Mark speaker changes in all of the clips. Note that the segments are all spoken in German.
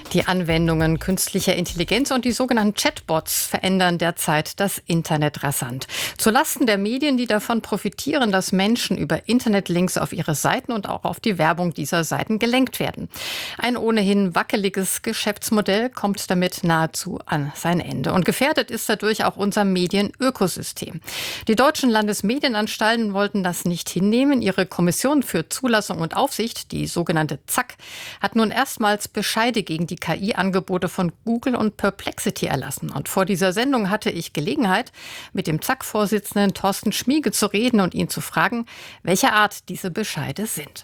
Speaker 1: Die Anwendungen künstlicher Intelligenz und die sogenannten Chatbots verändern derzeit das Internet rasant. Zulasten der Medien, die davon profitieren, dass Menschen über Internetlinks auf ihre Seiten und auch auf die Werbung dieser Seiten gelenkt werden. Ein ohnehin wackeliges Geschäftsmodell kommt damit nahezu an sein Ende. Und gefährdet ist dadurch auch unser Medienökosystem. Die deutschen Landesmedienanstalten wollten das nicht hinnehmen. Ihre Kommission für Zulassung und Aufsicht, die sogenannte ZAK, hat nun erstmals Bescheide gegen die KI-Angebote von Google und Perplexity erlassen. Und vor dieser Sendung hatte ich Gelegenheit, mit dem ZAK-Vorsitzenden Thorsten Schmiege zu reden und ihn zu fragen, welcher Art diese Bescheide sind.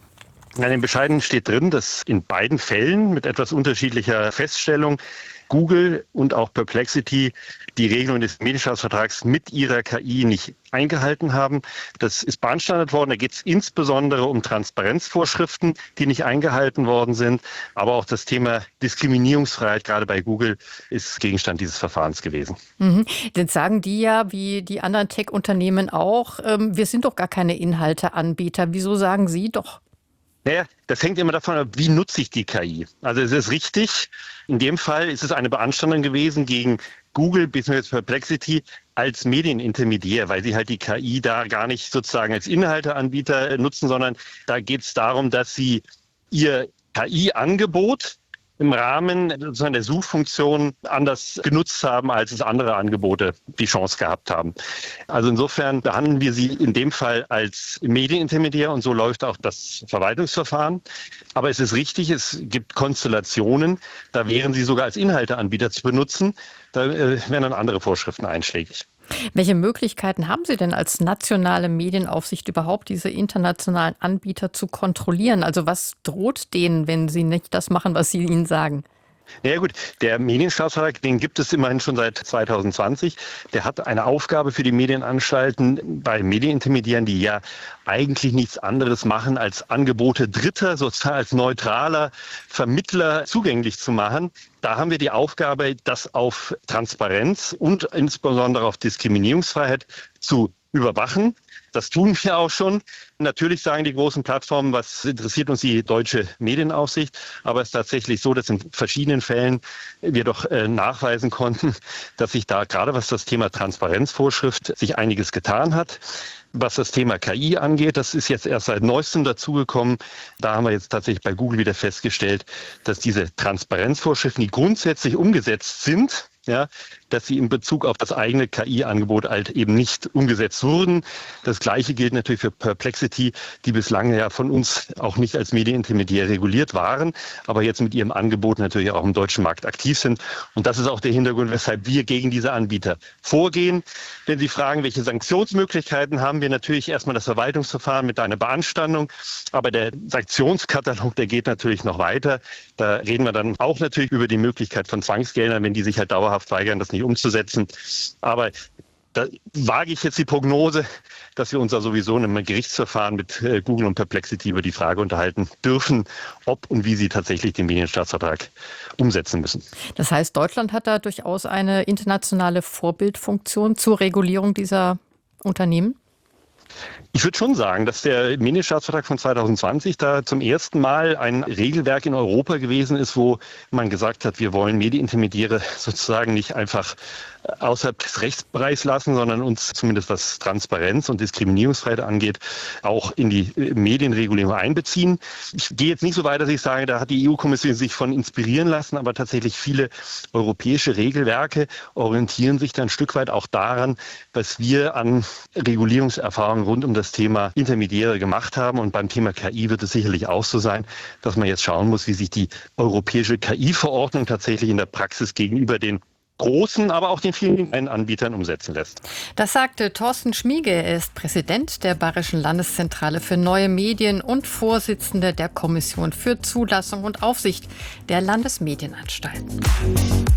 Speaker 2: In den Bescheiden steht drin, dass in beiden Fällen mit etwas unterschiedlicher Feststellung Google und auch Perplexity die Regelungen des Medienstaatsvertrags mit ihrer KI nicht eingehalten haben. Das ist beanstandet worden. Da geht es insbesondere um Transparenzvorschriften, die nicht eingehalten worden sind. Aber auch das Thema Diskriminierungsfreiheit, gerade bei Google, ist Gegenstand dieses Verfahrens gewesen.
Speaker 1: Jetzt sagen die ja, wie die anderen Tech-Unternehmen auch, wir sind doch gar keine Inhalteanbieter. Wieso sagen Sie doch?
Speaker 2: Naja, das hängt immer davon ab, wie nutze ich die KI. Also es ist richtig, in dem Fall ist es eine Beanstandung gewesen gegen Google bzw. Perplexity als Medienintermediär, weil sie halt die KI da gar nicht sozusagen als Inhalteanbieter nutzen, sondern da geht es darum, dass sie ihr KI-Angebot im Rahmen sozusagen der Suchfunktion anders genutzt haben, als es andere Angebote die Chance gehabt haben. Also insofern behandeln wir sie in dem Fall als Medienintermediär und so läuft auch das Verwaltungsverfahren. Aber es ist richtig, es gibt Konstellationen, da wären sie sogar als Inhalteanbieter zu benutzen. Da wären dann andere Vorschriften einschlägig.
Speaker 1: Welche Möglichkeiten haben Sie denn als nationale Medienaufsicht überhaupt, diese internationalen Anbieter zu kontrollieren? Also was droht denen, wenn sie nicht das machen, was Sie ihnen sagen?
Speaker 2: Ja gut, der Medienstaatsvertrag, den gibt es immerhin schon seit 2020. Der hat eine Aufgabe für die Medienanstalten bei Medienintermediären, die ja eigentlich nichts anderes machen, als Angebote Dritter, sozusagen als neutraler Vermittler zugänglich zu machen. Da haben wir die Aufgabe, das auf Transparenz und insbesondere auf Diskriminierungsfreiheit zu überwachen. Das tun wir auch schon. Natürlich sagen die großen Plattformen, was interessiert uns die deutsche Medienaufsicht. Aber es ist tatsächlich so, dass in verschiedenen Fällen wir doch nachweisen konnten, dass sich da gerade was das Thema Transparenzvorschrift sich einiges getan hat. Was das Thema KI angeht, das ist jetzt erst seit neuestem dazugekommen. Da haben wir jetzt tatsächlich bei Google wieder festgestellt, dass diese Transparenzvorschriften, die grundsätzlich umgesetzt sind, ja, dass sie in Bezug auf das eigene KI-Angebot halt eben nicht umgesetzt wurden. Das Gleiche gilt natürlich für Perplexity, die bislang ja von uns auch nicht als Medienintermediär reguliert waren, aber jetzt mit ihrem Angebot natürlich auch im deutschen Markt aktiv sind. Und das ist auch der Hintergrund, weshalb wir gegen diese Anbieter vorgehen. Wenn Sie fragen, welche Sanktionsmöglichkeiten haben wir, natürlich erstmal das Verwaltungsverfahren mit einer Beanstandung, aber der Sanktionskatalog, der geht natürlich noch weiter. Da reden wir dann auch natürlich über die Möglichkeit von Zwangsgeldern, wenn die sich halt dauerhaft weigern, das nicht umzusetzen. Aber da wage ich jetzt die Prognose, dass wir uns da sowieso in einem Gerichtsverfahren mit Google und Perplexity über die Frage unterhalten dürfen, ob und wie sie tatsächlich den Medienstaatsvertrag umsetzen müssen.
Speaker 1: Das heißt, Deutschland hat da durchaus eine internationale Vorbildfunktion zur Regulierung dieser Unternehmen?
Speaker 2: Ich würde schon sagen, dass der Medienstaatsvertrag von 2020 da zum ersten Mal ein Regelwerk in Europa gewesen ist, wo man gesagt hat, wir wollen Medienintermediäre sozusagen nicht einfach außerhalb des Rechtsbereichs lassen, sondern uns zumindest was Transparenz und Diskriminierungsfreiheit angeht, auch in die Medienregulierung einbeziehen. Ich gehe jetzt nicht so weit, dass ich sage, da hat die EU-Kommission sich von inspirieren lassen, aber tatsächlich viele europäische Regelwerke orientieren sich dann ein Stück weit auch daran, was wir an Regulierungserfahrungen rund um das Thema Intermediäre gemacht haben. Und beim Thema KI wird es sicherlich auch so sein, dass man jetzt schauen muss, wie sich die europäische KI-Verordnung tatsächlich in der Praxis gegenüber den großen, aber auch den vielen kleinen Anbietern umsetzen lässt.
Speaker 1: Das sagte Thorsten Schmiege. Er ist Präsident der Bayerischen Landeszentrale für neue Medien und Vorsitzender der Kommission für Zulassung und Aufsicht der Landesmedienanstalten.